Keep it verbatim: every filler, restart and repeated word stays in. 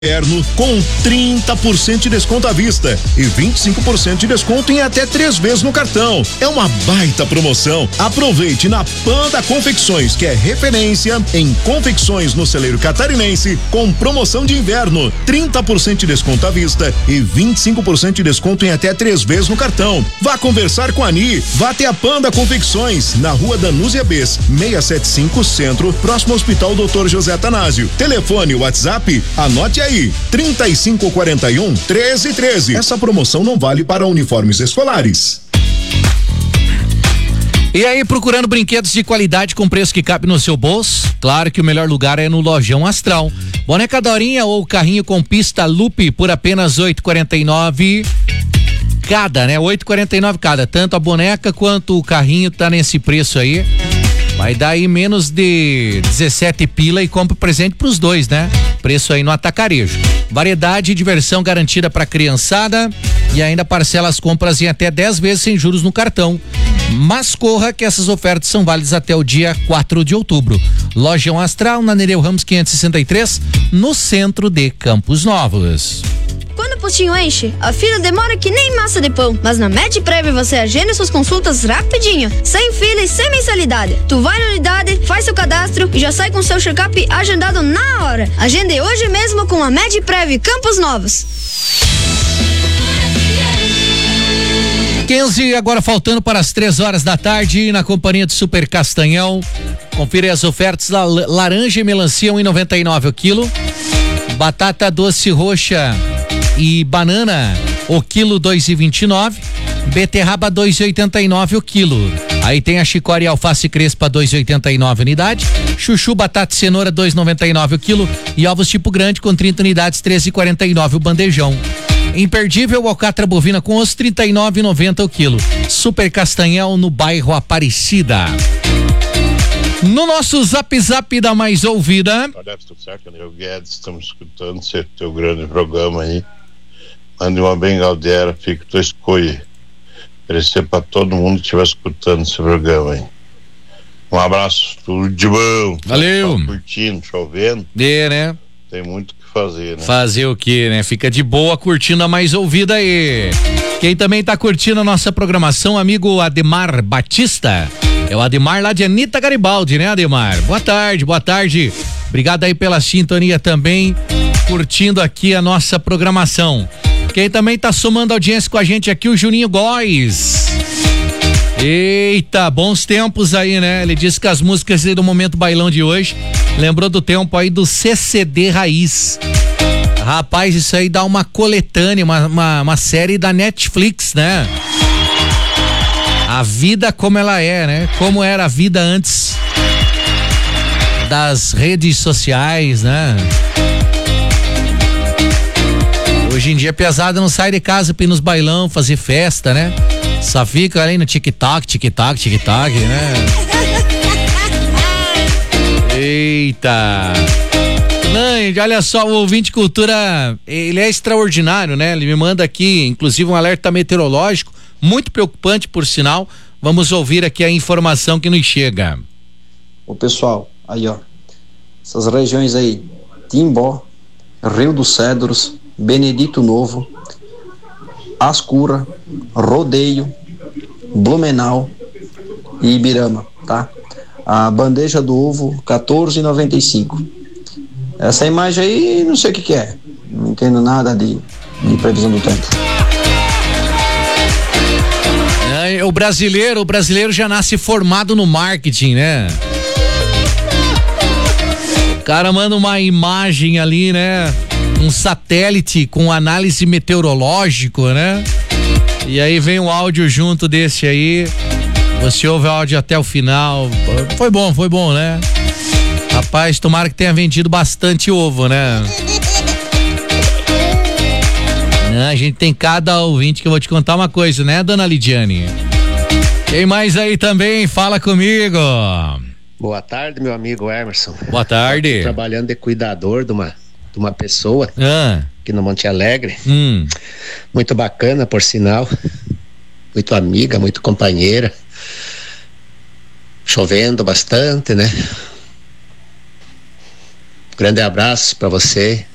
Inverno com trinta por cento de desconto à vista e vinte e cinco por cento de desconto em até três vezes no cartão. É uma baita promoção. Aproveite na Panda Confecções, que é referência em confecções no celeiro catarinense, com promoção de inverno, trinta por cento de desconto à vista e vinte e cinco por cento de desconto em até três vezes no cartão. Vá conversar com a Ani, vá até a Panda Confecções, na rua Danúzia Bes, seiscentos e setenta e cinco Centro, próximo ao Hospital doutor José Atanásio. Telefone, WhatsApp, anote aí. trinta e cinco quarenta e um, treze treze. Essa promoção não vale para uniformes escolares. E aí, procurando brinquedos de qualidade com preço que cabe no seu bolso? Claro que o melhor lugar é no Lojão Astral. Boneca Dorinha ou carrinho com pista Loop por apenas oito e quarenta e nove cada, né? oito e quarenta e nove cada. Tanto a boneca quanto o carrinho tá nesse preço aí. Vai dar aí menos de dezessete pila e compra presente pros dois, né? Preço aí no atacarejo. Variedade e diversão garantida pra criançada e ainda parcela as compras em até dez vezes sem juros no cartão. Mas corra que essas ofertas são válidas até o dia quatro de outubro. Lojão Astral, na Nereu Ramos quinhentos e sessenta e três, no centro de Campos Novos. Quando o postinho enche, a fila demora que nem massa de pão. Mas na MedPrev você agenda suas consultas rapidinho, sem fila e sem mensalidade. Tu vai na unidade, faz seu cadastro e já sai com seu check-up agendado na hora. Agende hoje mesmo com a MedPrev Campos Novos. quinze, agora faltando para as três horas da tarde, na companhia do Super Castanhão. Confira as ofertas: laranja e melancia um e noventa e nove o quilo. Batata doce roxa e banana o quilo dois e vinte e nove, beterraba dois e oitenta e nove o quilo. Aí tem a chicória e alface crespa dois e oitenta e nove unidade, chuchu, batata e cenoura dois e noventa e nove o quilo e ovos tipo grande com trinta unidades treze e quarenta e nove o bandejão. Imperdível alcatra bovina com osso trinta e nove e noventa o quilo. Super Castanhão no bairro Aparecida. No nosso Zap Zap da mais ouvida. Olha, tudo certo, Daniel Guedes, estamos escutando esse teu grande programa aí. Mande uma bengaldeira, fica tua escolha. Oferecer pra todo mundo que estiver escutando esse programa aí. Um abraço, tudo de bom. Valeu. Tá curtindo, chovendo. É, né? Tem muito o que fazer, né? Fazer o quê, né? Fica de boa curtindo a mais ouvida aí. Quem também tá curtindo a nossa programação, amigo Ademar Batista. É o Ademar lá de Anitta Garibaldi, né, Ademar? Boa tarde, boa tarde. Obrigado aí pela sintonia também, curtindo aqui a nossa programação. Quem também tá somando audiência com a gente aqui, o Juninho Góes. Eita, bons tempos aí, né? Ele disse que as músicas do Momento Bailão de hoje lembrou do tempo aí do C C D Raiz. Rapaz, isso aí dá uma coletânea, uma, uma, uma série da Netflix, né? A vida como ela é, né? Como era a vida antes das redes sociais, né? Hoje em dia, pesada não sai de casa pra ir nos bailão, fazer festa, né? Só fica ali no TikTok, TikTok, TikTok, né? Eita! Não, olha só, o ouvinte cultura, ele é extraordinário, né? Ele me manda aqui, inclusive, um alerta meteorológico, muito preocupante, por sinal. Vamos ouvir aqui a informação que nos chega. Ô pessoal, aí ó, essas regiões aí, Timbó, Rio dos Cedros, Benedito Novo, Ascura, Rodeio, Blumenau e Ibirama, tá? A bandeja do ovo, quatorze e noventa e cinco. Essa imagem aí, não sei o que que é, não entendo nada de, de previsão do tempo. É, o brasileiro, o brasileiro já nasce formado no marketing, né? O cara manda uma imagem ali, né? Um satélite com análise meteorológico, né? E aí vem um áudio junto desse aí. Você ouve o áudio até o final. Foi bom, foi bom, né? Rapaz, tomara que tenha vendido bastante ovo, né? Não, a gente tem cada ouvinte que eu vou te contar uma coisa, né, dona Lidiane? Quem mais aí também? Fala comigo. Boa tarde, meu amigo Emerson. Boa tarde. Trabalhando de cuidador de uma, de uma pessoa ah. aqui no Monte Alegre. Hum. Muito bacana, por sinal. Muito amiga, muito companheira. Chovendo bastante, né? Grande abraço para você,